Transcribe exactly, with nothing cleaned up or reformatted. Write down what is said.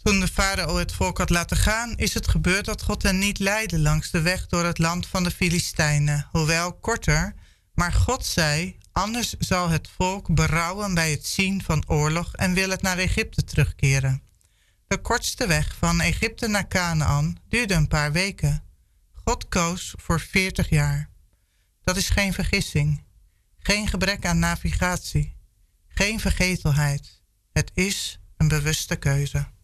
Toen de farao het volk had laten gaan, is het gebeurd dat God hen niet leidde langs de weg door het land van de Filistijnen, hoewel korter, maar God zei, anders zal het volk berouwen bij het zien van oorlog en wil het naar Egypte terugkeren. De kortste weg van Egypte naar Kanaan duurde een paar weken. God koos voor veertig jaar. Dat is geen vergissing, geen gebrek aan navigatie, geen vergetelheid. Het is een bewuste keuze.